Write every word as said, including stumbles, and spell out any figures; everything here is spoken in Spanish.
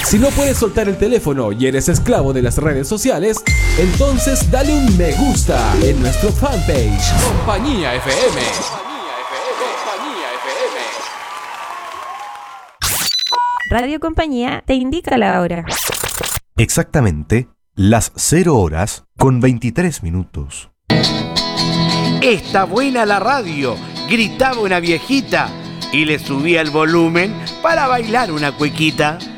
Si no puedes soltar el teléfono y eres esclavo de las redes sociales, entonces dale un me gusta en nuestro fanpage Compañía F M. Compañía F M. Radio Compañía te indica la hora. Exactamente las cero horas con veintitrés minutos. Está buena la radio, gritaba una viejita y le subía el volumen para bailar una cuequita.